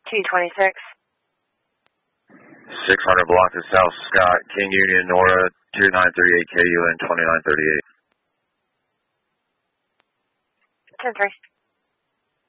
226. 600 block to South Scott, King Union, Nora, 2938 KUN 2938. 10-3.